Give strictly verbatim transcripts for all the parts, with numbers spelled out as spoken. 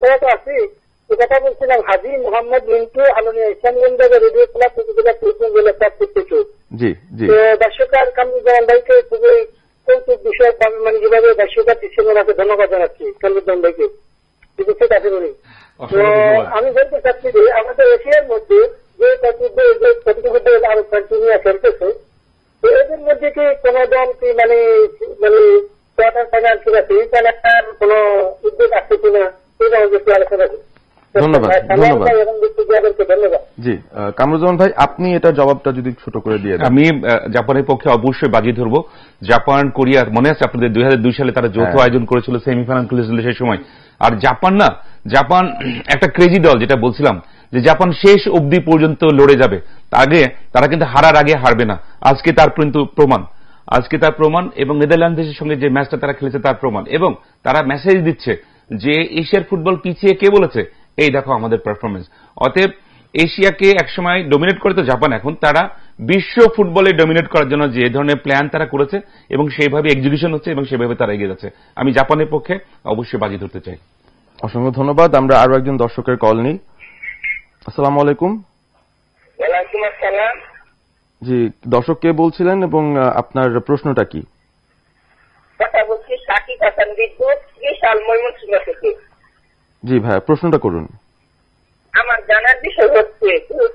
তো আছি কথা বলছিলাম হাজি মোহাম্মদ মিন্টু আলোনিয়া ইসলামগঞ্জ রেডিও ক্লাব প্রতিযোগিতা প্রেসিডেন্ট জেলা প্রতিষ্ঠিত। জি জি দর্শকার কামরুজ্জামান ভাইকে খুবই কৌতুক বিষয় মানে যেভাবে দর্শকার দৃশ্যের ওনাকে ধন্যবাদ জানাচ্ছি কামরুজ্জামান ভাইকে। তো আমি বলতে চাচ্ছি যে আমাদের এশিয়ার মধ্যে যে প্রতিযোগিতা আরো কন্টিনিউ খেলতেছে তো এদের মধ্যে কি কোন দল কি মানে মানে কোয়ার্টার ফাইনাল কিংবা সেমি ফাইনাল কোন উদ্যোগ আছে কিনা সেটা আমাদের একটু আলোচনা করি। ধন্যবাদ ধন্যবাদ। জি কামরুজ্জামান ভাই আপনি এটা জবাবটা যদি ছোট করে দিয়ে দেন। আমি জাপানের পক্ষে অবশ্যই বাজি ধরবো। জাপান কোরিয়া মনে আছে আপনাদের দুই হাজার দুই সালে তারা যৌথ আয়োজন করেছিল, সেমিফাইনাল খেলেছিল সেই সময়। আর জাপান না, জাপান একটা ক্রেজি দল, যেটা বলছিলাম যে জাপান শেষ অবধি পর্যন্ত লড়ে যাবে, আগে তারা কিন্তু হারার আগে হারবে না। আজকে তার কিন্তু প্রমাণ, আজকে তার প্রমাণ এবং নেদারল্যান্ডসের সঙ্গে যে ম্যাচটা তারা খেলেছে তার প্রমাণ। এবং তারা মেসেজ দিচ্ছে যে এশিয়ার ফুটবল পিছিয়ে কে বলেছে, এই দেখো আমাদের পারফরমেন্স। অতএব এশিয়াকে একসময় ডমিনেট করে তো জাপান, এখন তারা বিশ্ব ফুটবলে ডমিনেট করার জন্য যে ধরনের প্ল্যান তারা করেছে এবং সেইভাবে এক্সিকিউশন হচ্ছে এবং সেভাবে তারা এগিয়ে যাচ্ছে। আমি জাপানের পক্ষে অবশ্যই বাজি ধরতে চাই। অসংখ্য ধন্যবাদ। আমরা আরো একজন দর্শকের কল নিই। আসসালামু আলাইকুম। ওয়ালাইকুম আসসালাম। জি দর্শক কে বলছিলেন এবং আপনার প্রশ্নটা কি? কথা বলছি সাকিব হাসান বিদ্যুৎ বিশাল ময়মনসিংহ থেকে। জি ভাই প্রশ্নটা করুন। আমার জানার বিষয় হচ্ছে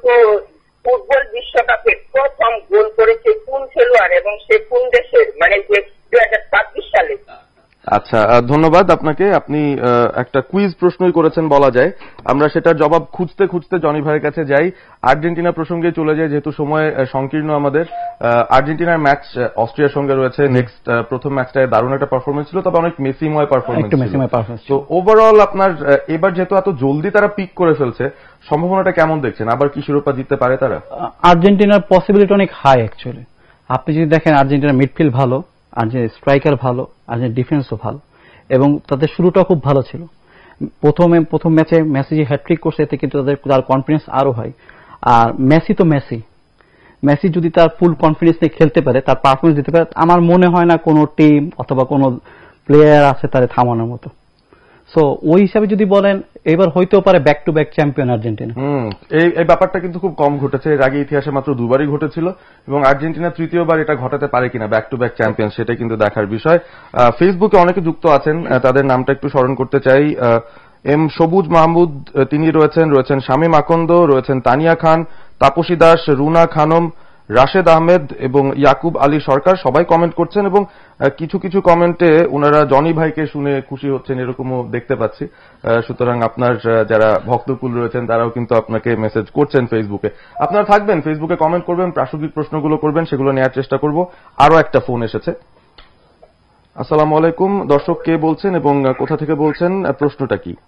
ফুটবল বিশ্বকাপে প্রথম গোল করেছে কোন খেলোয়াড় এবং সে কোন দেশের, মানে যে দুই হাজার ছাব্বিশ সালে। আচ্ছা ধন্যবাদ আপনাকে। আপনি একটা কুইজ প্রশ্নই করেছেন বলা যায়। আমরা সেটার জবাব খুঁজতে খুঁজতে জনি ভাইয়ের কাছে যাই, আর্জেন্টিনা প্রসঙ্গে চলে যায় যেহেতু সময় সংকীর্ণ আমাদের। আর্জেন্টিনার ম্যাচ অস্ট্রিয়ার সঙ্গে রয়েছে। নেক্সট প্রথম ম্যাচটায় দারুণ একটা পারফরমেন্স ছিল, তবে অনেক মেসিময় পারফরমেন্স ছিল। তো ওভারঅল আপনার এবার যেহেতু এত জলদি তারা পিক করে ফেলছে, সম্ভাবনাটা কেমন দেখছেন? আবার কি শিরোপা জিততে পারে তারা? আর্জেন্টিনার পসিবিলিটি অনেক হাই অ্যাকচুয়ালি। আপনি যদি দেখেন আর্জেন্টিনার মিডফিল্ড ভালো, আর্জেন্টিনার স্ট্রাইকার ভালো, আর্জেন্টিনার ডিফেন্সও ভালো এবং তাদের শুরুটা খুব ভালো ছিল। প্রথমে প্রথম ম্যাচে মেসি যে হ্যাট্রিক করছে এতে কিন্তু তাদের তার কনফিডেন্স আরো হয়। আর মেসি তো মেসি মেসি যদি তার ফুল কনফিডেন্স নিয়ে খেলতে পারে, তার পারফরমেন্স দিতে পারে, আমার মনে হয় না কোনো টিম অথবা কোনো প্লেয়ার আছে তার থামানোর মতো। সো ওই হিসাবে যদি বলেন এবার হইতেও পারে back to back champion Argentina. হুম এই ব্যাপারটা কিন্তু খুব কম ঘটেছে, এর আগে ইতিহাসে মাত্র দুবারই ঘটেছিল এবং আর্জেন্টিনা তৃতীয়বার এটা ঘটাতে পারে কিনা ব্যাক টু ব্যাক চ্যাম্পিয়ন, সেটা কিন্তু দেখার বিষয়। ফেসবুকে অনেকে যুক্ত আছেন, তাদের নামটা একটু স্মরণ করতে চাই। এম সবুজ মাহমুদ তিনি রয়েছেন, রয়েছেন শামীম আকন্দ, রয়েছেন তানিয়া খান, তাপসী দাস, রুনা খানম, রাশেদ আহমেদ এবং ইয়াকুব আলী সরকার সবাই কমেন্ট করছেন এবং কিছু কিছু কমেন্টে ওনারা জনি ভাইকে শুনে খুশি হচ্ছেন এরকমও দেখতে পাচ্ছি। সুতরাং আপনার যারা ভক্তকুল রয়েছেন তারাও কিন্তু আপনাকে মেসেজ করছেন ফেসবুকে। আপনারা থাকবেন, ফেসবুকে কমেন্ট করবেন, প্রাসঙ্গিক প্রশ্নগুলো করবেন, সেগুলো নেওয়ার চেষ্টা করব। আরো একটা ফোন এসেছে। আসসালামু আলাইকুম। দর্শক কে বলছেন এবং কোথা থেকে বলছেন, প্রশ্নটা কি?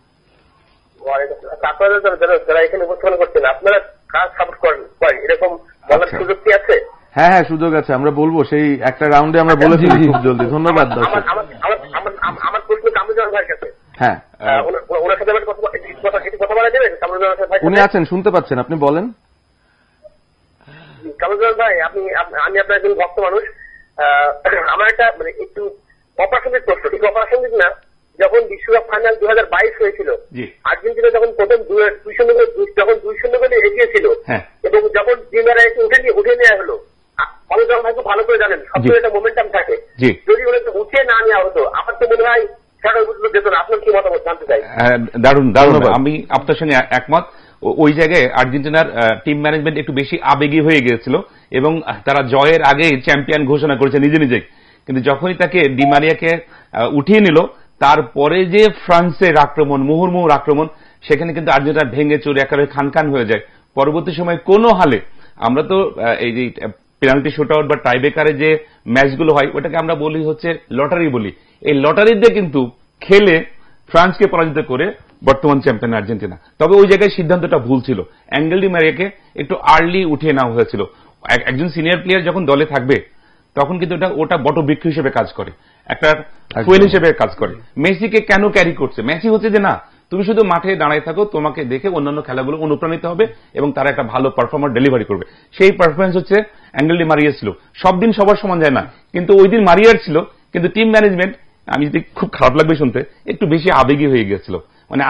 যারা এখানে উপস্থাপন করছেন আপনারা কাজ সাপোর্ট করেন এরকম বলার সুযোগ কি আছে? হ্যাঁ হ্যাঁ সুযোগ আছে, আমরা বলবো সেই একটা রাউন্ডে আমরা বলে ফেলি খুব জলদি। ধন্যবাদ দর্শক। আমার প্রশ্ন কামরুজ্জামান ভাইয়ের কাছে। হ্যাঁ ওনার সাথে কথা বলা যাবে? কামরুজ্জামান ভাই উনি আছেন, শুনতে পাচ্ছেন, আপনি বলেন। কামরুজ্জামান ভাই আপনি, আমি আপনার একজন ভক্ত মানুষ। আমার একটা মানে একটু অপ্রাসঙ্গিক প্রশ্ন, ঠিক অপ্রাসঙ্গিক না। যখন বিশ্বকাপ ফাইনাল দুই হাজার বাইশ হয়েছিল, আর্জেন্টিনা যখন প্রথম দুই শূন্য যখন দুই শূন্য গোলে এগিয়েছিল এবং যখন ডিমারা উঠে নিয়ে উঠে নেওয়া হলো, কামরুজ্জামান ভাই খুব ভালো করে জানেন সবসময় একটা মোমেন্টাম থাকে, যদি ওনাকে উঠিয়ে না নেওয়া হতো আমার তো মনে হয় সেটা যেত না। আপনার কি মতামত জানতে চাই? দারুণ দারুণ, আমি আপনার সঙ্গে একমত। ওই জায়গায় আর্জেন্টিনার টিম ম্যানেজমেন্ট একটু বেশি আবেগী হয়ে গিয়েছিল এবং তারা জয়ের আগে চ্যাম্পিয়ন ঘোষণা করেছে নিজে নিজে, কিন্তু যখনই তাকে ডি মারিয়াকে উঠিয়ে নিল তারপরে যে ফ্রান্সের আক্রমণ, মুহুর্মুহুর আক্রমণ, সেখানে কিন্তু আর্জেন্টিনা ভেঙে চুরে একেবারে খান খান হয়ে যায়। পরবর্তী সময় কোনো হালে আমরা তো এই যে পেনাল্টি শুটআউট বা টাইব্রেকারে যে ম্যাচগুলো হয় ওটাকে আমরা বলি হচ্ছে লটারি বলি, এই লটারিতে কিন্তু খেলে ফ্রান্সকে পরাজিত করে বর্তমান চ্যাম্পিয়ন আর্জেন্টিনা। তবে ওই জায়গায় সিদ্ধান্তটা ভুল ছিল, অ্যাঙ্গেল ডি মারিয়াকে একটু আর্লি উঠিয়ে নেওয়া হয়েছিল। একজন সিনিয়র প্লেয়ার যখন দলে থাকবে তখন কিন্তু ওটা ওটা বটবৃক্ষ হিসেবে কাজ করে, একটা ফুয়েল হিসেবে কাজ করে। মেসিকে কেন ক্যারি করছে? মেসি হচ্ছে যে না, তুমি শুধু মাঠে দাঁড়ায় থাকো, তোমাকে দেখে অন্যান্য খেলাগুলো অনুপ্রাণিত হবে এবং তারা একটা ভালো পারফরমার ডেলিভারি করবে। সেই পারফরমেন্স হচ্ছে অ্যাঙ্গেল ডি মারিয়া ছিল। সব দিন সবার সমান যায় না, কিন্তু ওই দিন মারিয়ার ছিল, কিন্তু টিম ম্যানেজমেন্ট, আমি যদি খুব খারাপ লাগবে শুনতে, একটু বেশি আবেগী হয়ে গিয়েছিল।